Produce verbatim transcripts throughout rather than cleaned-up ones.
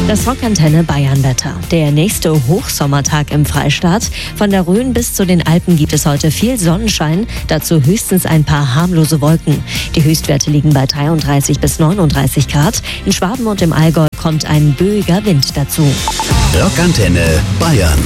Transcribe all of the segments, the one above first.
Das Rockantenne Bayern-Wetter. Der nächste Hochsommertag im Freistaat. Von der Rhön bis zu den Alpen gibt es heute viel Sonnenschein, dazu höchstens ein paar harmlose Wolken. Die Höchstwerte liegen bei dreiunddreißig bis neununddreißig Grad. In Schwaben und im Allgäu kommt ein böiger Wind dazu. Rockantenne Bayern.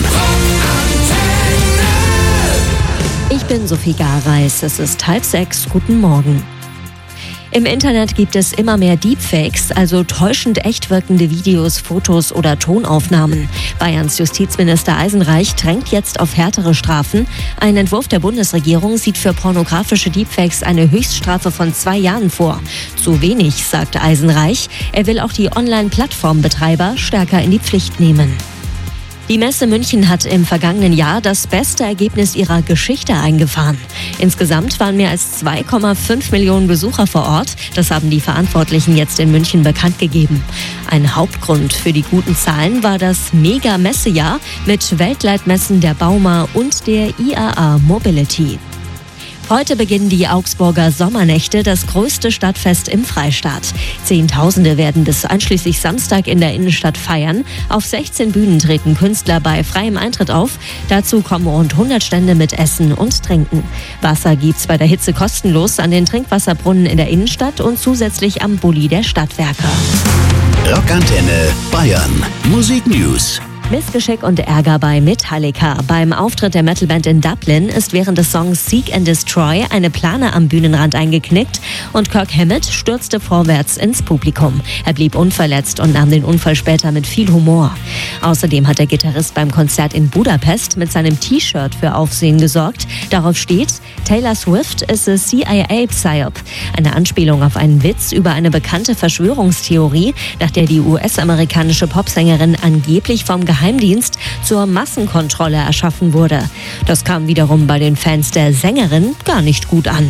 Ich bin Sophie Gareis. Es ist halb sechs. Guten Morgen. Im Internet gibt es immer mehr Deepfakes, also täuschend echt wirkende Videos, Fotos oder Tonaufnahmen. Bayerns Justizminister Eisenreich drängt jetzt auf härtere Strafen. Ein Entwurf der Bundesregierung sieht für pornografische Deepfakes eine Höchststrafe von zwei Jahren vor. Zu wenig, sagt Eisenreich. Er will auch die Online-Plattformbetreiber stärker in die Pflicht nehmen. Die Messe München hat im vergangenen Jahr das beste Ergebnis ihrer Geschichte eingefahren. Insgesamt waren mehr als zwei Komma fünf Millionen Besucher vor Ort. Das haben die Verantwortlichen jetzt in München bekannt gegeben. Ein Hauptgrund für die guten Zahlen war das Mega-Messejahr mit Weltleitmessen der Bauma und der I A A Mobility. Heute beginnen die Augsburger Sommernächte, das größte Stadtfest im Freistaat. Zehntausende werden bis einschließlich Samstag in der Innenstadt feiern. Auf sechzehn Bühnen treten Künstler bei freiem Eintritt auf. Dazu kommen rund hundert Stände mit Essen und Trinken. Wasser gibt's bei der Hitze kostenlos an den Trinkwasserbrunnen in der Innenstadt und zusätzlich am Bulli der Stadtwerke. Rockantenne Bayern. Musik News. Missgeschick und Ärger bei Metallica. Beim Auftritt der Metalband in Dublin ist während des Songs Seek and Destroy eine Plane am Bühnenrand eingeknickt und Kirk Hammett stürzte vorwärts ins Publikum. Er blieb unverletzt und nahm den Unfall später mit viel Humor. Außerdem hat der Gitarrist beim Konzert in Budapest mit seinem T-Shirt für Aufsehen gesorgt. Darauf steht: Taylor Swift is a C I A psyop. Eine Anspielung auf einen Witz über eine bekannte Verschwörungstheorie, nach der die U S-amerikanische Popsängerin angeblich vom Geheimdienst zur Massenkontrolle erschaffen wurde. Das kam wiederum bei den Fans der Sängerin gar nicht gut an.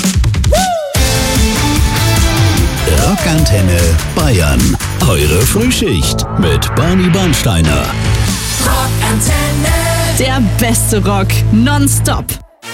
Rockantenne Bayern. Eure Frühschicht mit Barney Bernsteiner. Rockantenne. Der beste Rock nonstop.